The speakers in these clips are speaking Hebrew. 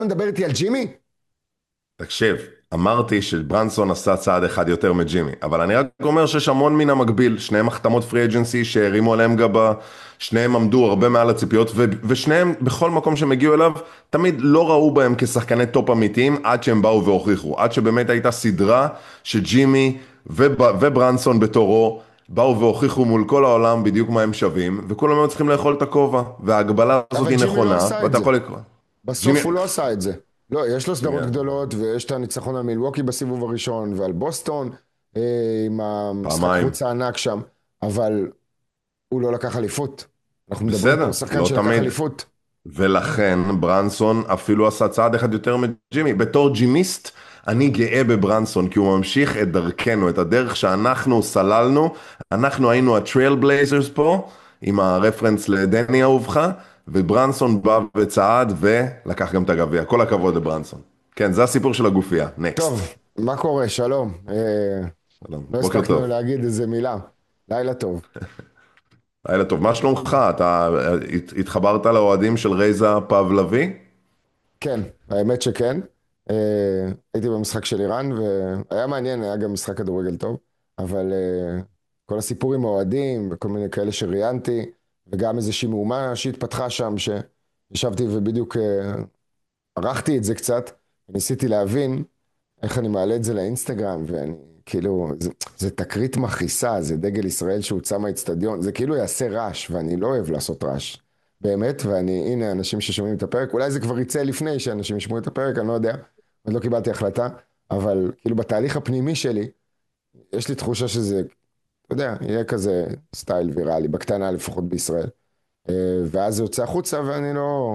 מדבר איתי על ג'ימי? תקשיב, אמרתי שברנסון עשה צעד אחד יותר מג'ימי, אבל אני רק אומר שיש המון מן המקביל, שניהם החתמות פרי אג'נסי שהרימו עליהם גבה, שניהם עמדו הרבה מעל הציפיות, ושניהם בכל מקום שהם הגיעו אליו, תמיד לא ראו בהם כשחקני טופ אמיתיים, עד שהם באו והוכיחו, עד שבאמת הייתה סדרה שג'ימי וברנסון בתורו, באו והוכיחו מול כל העולם בדיוק מה הם שווים, וכולם היו צריכים לאכול את הכובע, וההגבלה הזאת אבל היא ג'ימי לא נכונה, עשה את ואתה זה. יכול לקרוא. ג'ימי... בסוף הוא לא עשה את זה. לא, יש לו סדרות שנייה, גדולות, ויש את הניצחון על מילווקי בסיבוב הראשון, ועל בוסטון, עם המשחק פעמיים. חוץ הענק שם, אבל הוא לא לקח אליפות. אנחנו מדברים פה בסדר, על שחקן לא שלקח תמיד. אליפות. ולכן ברנסון אפילו עשה צעד אחד יותר מג'ימי. בתור ג'ימיסט, אני גאה בברנסון, כי הוא ממשיך את דרכנו, את הדרך שאנחנו סללנו. אנחנו היינו הטרייל בלייזרס פה, עם הרפרנס לדני אהובך, וברנסון בא וצעד ולקח גם את הגביע. כל הכבוד לברנסון. כן, זה הסיפור של הגופייה. נקסט. טוב, מה קורה? שלום. שלום, לא בוקר הספקנו טוב. להגיד איזה מילה. לילה טוב. לילה טוב. מה שלומך? אתה התחברת לאוהדים של רייזה פבלבי? כן, האמת שכן. הייתי במשחק של איראן, והיה מעניין, היה גם משחק כדורגל טוב, אבל כל הסיפור עם האוהדים, וכל מיני כאלה שראיינתי, וגם איזושהי מהומה שהתפתחה שם, שישבתי ובדיוק ערכתי את זה קצת, וניסיתי להבין איך אני מעלה את זה לאינסטגרם, ואני כאילו, זה תקרית מכעיסה, זה דגל ישראל שהוצא מהאצטדיון, זה כאילו יעשה רעש, ואני לא אוהב לעשות רעש. באמת, ואני, הנה, אנשים ששומעים את הפרק, אולי זה כבר יצא לפני שאנשים ישמעו את הפרק, אני לא יודע, עוד לא קיבלתי החלטה, אבל כאילו בתהליך הפנימי שלי, יש לי תחושה שזה, אתה יודע, יהיה כזה סטייל ויראלי, בקטנה לפחות בישראל. ואז זה יוצא החוצה, ואני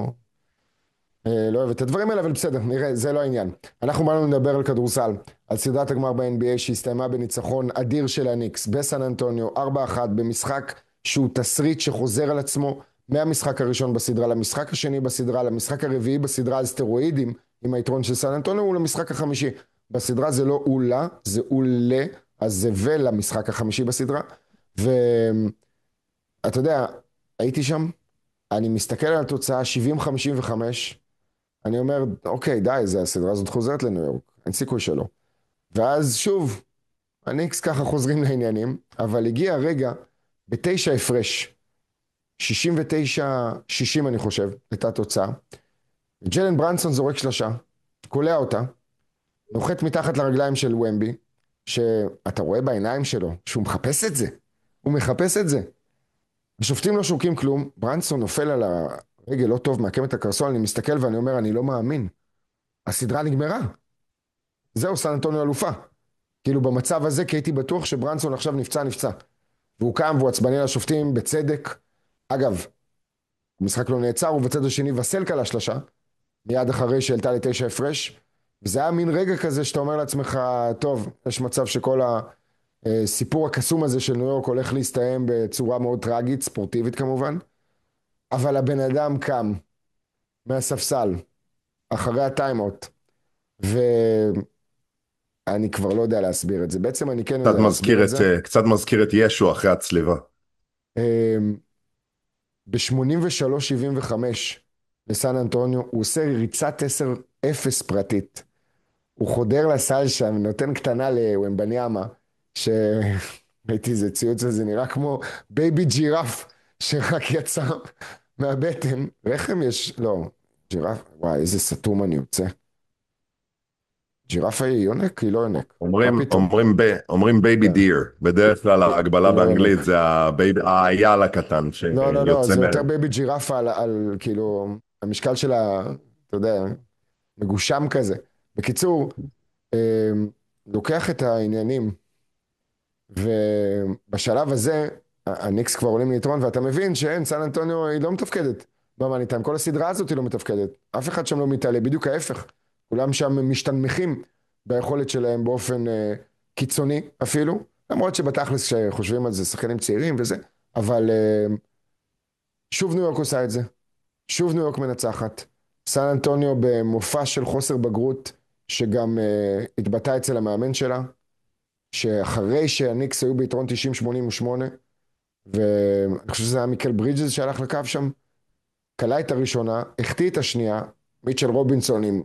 לא אוהב את הדברים האלה, אבל בסדר, נראה, זה לא העניין. אנחנו באנו לדבר על כדורסל, על סדרת הגמר ב-NBA שהסתיימה בניצחון אדיר של הניקס בסן אנטוניו, 4-1, במשחק שהוא תסריט שחוזר על עצמו מהמשחק הראשון בסדרה למשחק השני בסדרה, למשחק הרביעי בסדרה על סטרואידים, עם היתרון של סן אנטוניו, ולמשחק החמישי. בסדרה זה לא אולה, זה אולה, אז זה ולמשחק החמישי בסדרה. ואתה יודע, הייתי שם, אני מסתכל על התוצאה 70-55, אני אומר, אוקיי, די, זה הסדרה הזאת חוזרת לניו יורק, אין סיכוי שלא. ואז שוב, הניקס ככה חוזרים לעניינים, אבל הגיע הרגע, בתשע הפרש, 69-60 אני חושב, הייתה תוצאה, ג'לן ברנסון זורק שלשה, קולע אותה, נוחת מתחת לרגליים של ומבי, שאתה רואה בעיניים שלו, שהוא מחפש את זה, הוא מחפש את זה. השופטים לא שורקים כלום, ברנסון נופל על הרגל לא טוב, מעקם את הקרסול, אני מסתכל ואני אומר, אני לא מאמין. הסדרה נגמרה. זהו, סן אנטוניו אלופה. כאילו במצב הזה, כי הייתי בטוח שברנסון עכשיו נפצע. והוא קם והוא עצבני לשופטים בצדק. אגב, המשחק לא נעצר, ובצד השני וסל קלע שלשה, מיד אחרי שהעלתה לתשע הפרש. וזה היה מין רגע כזה שאתה אומר לעצמך, טוב, יש מצב שכל הסיפור הקסום הזה של ניו יורק הולך להסתיים בצורה מאוד טרגית, ספורטיבית כמובן. אבל הבן אדם קם מהספסל, אחרי הטיימאוט, אני כבר לא יודע להסביר את זה. בעצם אני כן יודע להסביר את זה. קצת מזכיר את ישו אחרי הצליבה. ב-83-75 בסן אנטוניו, הוא עושה ריצת 10-0 פרטית. הוא חודר לסל שם, נותן קטנה לוומבניאמה, שראיתי איזה ציוץ הזה, נראה כמו בייבי ג'ירף, שרק יצא מהבטן. רחם יש, לא, ג'ירף, וואי, איזה סתום אני יוצא. ג'ירפה היא יונק? היא לא יונק. מה פתאום? אומרים בייבי כן, דיר, בדרך כלל ההגבלה היא לא באנגלית יונק. זה האייל הקטן לא, שיוצא זה מה... יותר בייבי ג'ירפה על כאילו, המשקל שלה, אתה יודע, מגושם כזה. בקיצור, אה, לוקח את העניינים, ובשלב הזה, הניקס כבר עולים ליתרון, ואתה מבין שאין, סן אנטוניו היא לא מתפקדת. במאני טיים, כל הסדרה הזאת היא לא מתפקדת. אף אחד שם לא מתעלה, בדיוק ההפך. כולם שם משתנמכים ביכולת שלהם באופן קיצוני אפילו, למרות שבתכלס כשחושבים על זה, שחקנים צעירים וזה, אבל שוב ניו יורק עושה את זה. שוב ניו יורק מנצחת. סן אנטוניו במופע של חוסר בגרות, שגם התבטא אצל המאמן שלה, שאחרי שהניקס היו ביתרון 90-88, ואני חושב שזה היה מיקל ברידג'ס שהלך לקו שם, קלע את הראשונה, החטיא את השנייה, מיטשל רובינסון עם